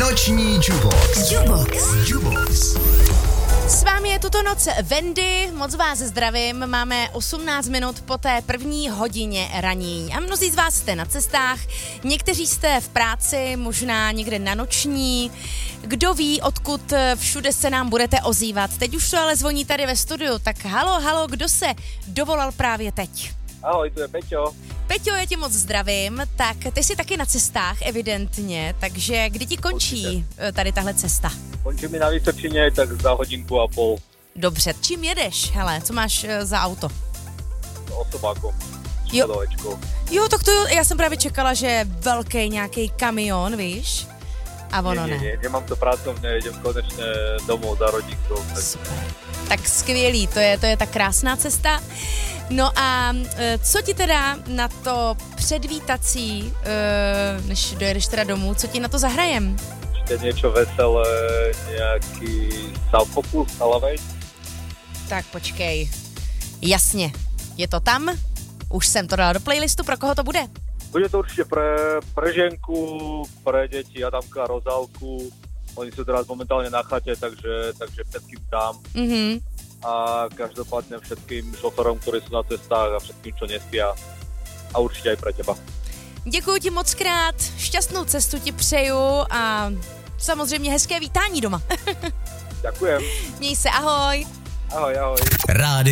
Noční Jubox. S vámi je tuto noc Wendy, moc vás zdravím, máme 18 minut po té první hodině raní a mnozí z vás jste na cestách, někteří jste v práci, možná někde na noční, kdo ví, odkud všude se nám budete ozývat. Teď už to ale zvoní tady ve studiu, tak halo, kdo se dovolal právě teď? Ahoj, tu je Peťo. Peťo, já tě moc zdravím, tak ty jsi taky na cestách evidentně, takže kdy ti končí tady tahle cesta? Končí mi na Vysočině, tak za hodinku a půl. Dobře, čím jedeš, hele, co máš za auto? Osobákom, škodovečkou. Jo, tak to já jsem právě čekala, že je velký nějaký kamion, víš? A ono ne. Nemám to pracovně, jdem konečně domů za rodinkou. Super. Tak skvělý, to je ta krásná cesta. No a co ti teda na to předvítací, než dojedeš teda domů, co ti na to zahrajem? Ještě něco veselé, nějaký Salfocus, Alavej? Tak počkej, jasně, je to tam? Už jsem to dala do playlistu, pro koho to bude? Bude to určitě pre ženku, pre děti, Adamka, Rozálku. Oni jsou teraz momentálně na chatě, takže všetkým tam. Mhm. A každopádně všetkým šoferom, ktorí sú na cestách a všetkým, čo nespia. A určitě i pre teba. Děkuji ti moc krát, šťastnou cestu ti přeju a samozřejmě hezké vítání doma. Ďakujem. Měj se, ahoj. Ahoj. Rádio